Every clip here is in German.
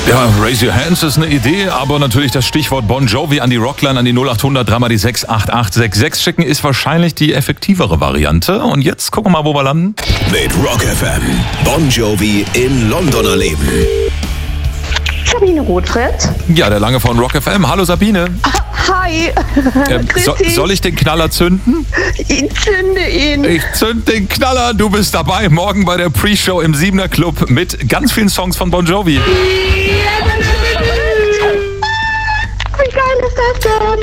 Ja, Raise Your Hands ist eine Idee, aber natürlich das Stichwort Bon Jovi an die Rockline, an die 0800 3 mal die 68866 schicken, ist wahrscheinlich die effektivere Variante. Und jetzt gucken wir mal, wo wir landen. Mit Rock FM. Bon Jovi in London erleben. Sabine Rothfried. Ja, der Lange von Rock FM. Hallo Sabine. Hi. Soll ich den Knaller zünden? Ich zünde ihn. Ich zünd den Knaller. Du bist dabei morgen bei der Pre-Show im 7er Club mit ganz vielen Songs von Bon Jovi. Wie geil ist das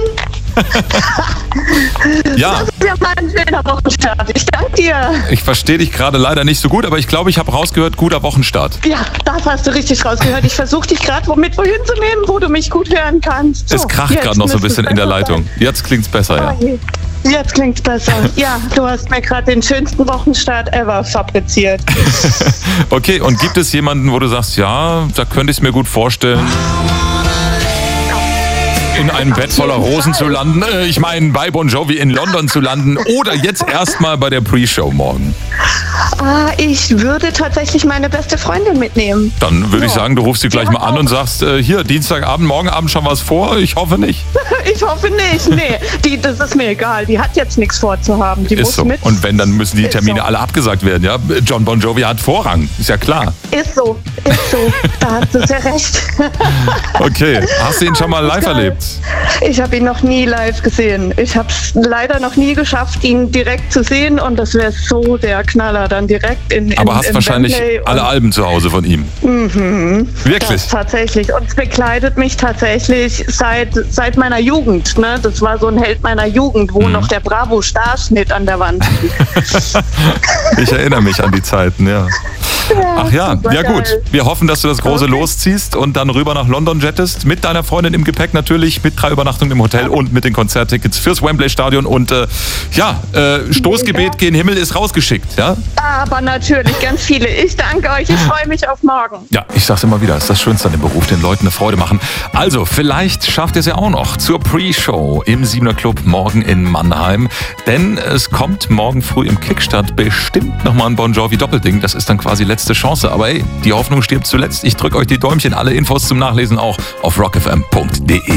denn? Ja. Das ist ja mein schöner Wochenstart. Ich danke dir. Ich verstehe dich gerade leider nicht so gut, aber ich glaube, ich habe rausgehört, guter Wochenstart. Ja, das hast du richtig rausgehört. Ich versuche dich gerade wohin zu nehmen, wo du mich gut hören kannst. So, es kracht gerade noch so ein bisschen in der Leitung. Jetzt klingt's besser, ja. Jetzt klingt's besser. Ja, du hast mir gerade den schönsten Wochenstart ever fabriziert. Okay, und gibt es jemanden, wo du sagst, ja, da könnte ich es mir gut vorstellen, in einem Bett voller Rosen zu landen? Ich meine, bei Bon Jovi in London zu landen oder jetzt erstmal bei der Pre-Show morgen? Ich würde tatsächlich meine beste Freundin mitnehmen. Dann würde ich sagen, du rufst sie gleich mal an und sagst, hier, Dienstagabend, morgen Abend schon was vor? Ich hoffe nicht. Ich hoffe nicht, nee. Das ist mir egal. Die hat jetzt nichts vorzuhaben. Die muss so. mit. Und wenn, dann müssen die Termine so. alle abgesagt werden, ja? John Bon Jovi hat Vorrang, ist ja klar. Ist so. Da hast du sehr recht. Okay, hast du ihn schon mal live erlebt? Ich habe ihn noch nie live gesehen. Ich habe es leider noch nie geschafft, ihn direkt zu sehen und das wäre so der Knaller dann direkt in Aber hast wahrscheinlich alle Alben zu Hause von ihm. Mhm. Wirklich? Das tatsächlich. Und es begleitet mich tatsächlich seit meiner Jugend. Ne? Das war so ein Held meiner Jugend, wo noch der Bravo-Starschnitt an der Wand hing. Ich erinnere mich an die Zeiten, ja. Ach ja, ja gut. Wir hoffen, dass du das große losziehst und dann rüber nach London jettest. Mit deiner Freundin im Gepäck natürlich, mit 3 Übernachtungen im Hotel und mit den Konzerttickets fürs Wembley-Stadion. Und Stoßgebet gen Himmel ist rausgeschickt, ja? Aber natürlich, ganz viele. Ich danke euch, ich freue mich auf morgen. Ja, ich sag's immer wieder, es ist das Schönste an dem Beruf, den Leuten eine Freude machen. Also, vielleicht schafft ihr es ja auch noch zur Pre-Show im 7er Club morgen in Mannheim. Denn es kommt morgen früh im Kickstart bestimmt nochmal ein Bon Jovi Doppelding. Das ist dann quasi letzte Chance. Aber hey, die Hoffnung stirbt zuletzt. Ich drücke euch die Däumchen. Alle Infos zum Nachlesen auch auf rockfm.de.